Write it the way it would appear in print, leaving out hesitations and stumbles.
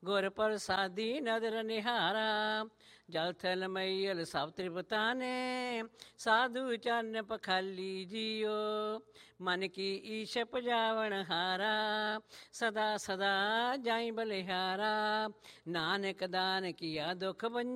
ਗੁਰ ਪ੍ਰਸਾਦੀ ਨਦਰ ਨਿਹਾਰਾ। ਜਲ ਥਲ ਮਈਲ ਸਭ ਤ੍ਰਿਪਤਾ ਨੇ, ਸਾਧੂ ਚਰਨ ਪਖਾਲੀ ਜੀਓ। ਮਨ ਕੀ ਈਸ਼ ਪਜਾਵਣ ਹਾਰਾ, ਸਦਾ ਸਦਾ ਜਾਈ ਬਲਿਹਾਰਾ। ਨਾਨਕ ਦਾਨ ਕੀਆ ਦੁਖ